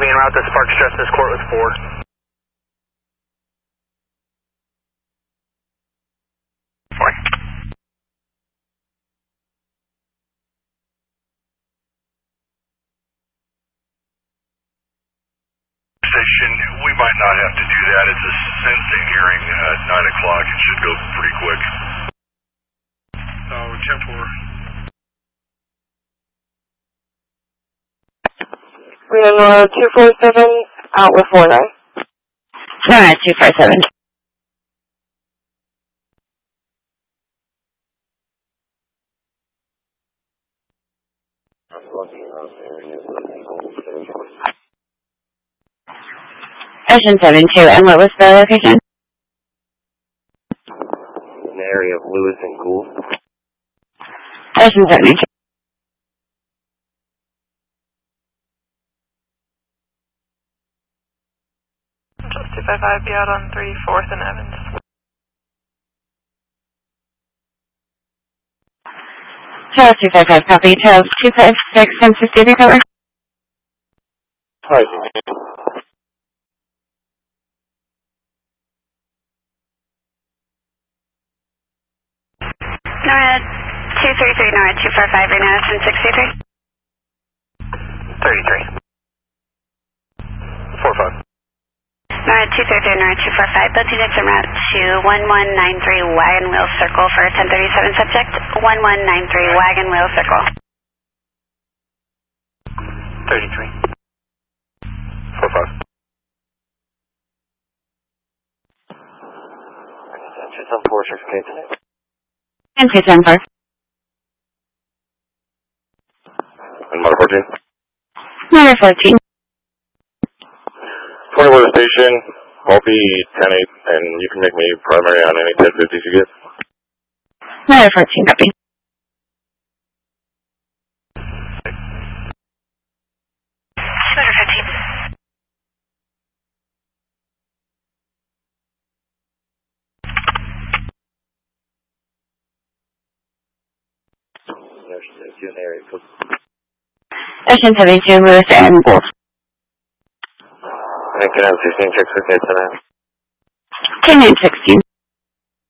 be en route to Sparks Justice Court with 4. Station, we might not have to do that. It's a sensing hearing at 9 o'clock. It should go pretty quick. 10-4. We are 247 out with 4 now. Alright, 247. Ocean 72, and what was the location? In the area of Lewis and Gould. Ocean 72. Just 255, be out on 3 4th and Evans. Charles 255, copy. Charles 256, 1060, recover. Hi. NORAD 233, NORAD 245, right now, 1063. 33. 45. NORAD 233, NORAD 245, both units en route to 1193 Wagon Wheel Circle for 1037 subject. 1193 Wagon Wheel Circle. 33. 45. Just on 468 today. And 274. And Motor 14. Motor 14. 24 the station, I'll be 10-8, and you can make me primary on any 1050s you get. Motor 14, copy. Motor 15. Ocean 72 in the area code. Ocean 72, Lewis and Gould. And can I have 16 checks for kids tonight? 10 and 16.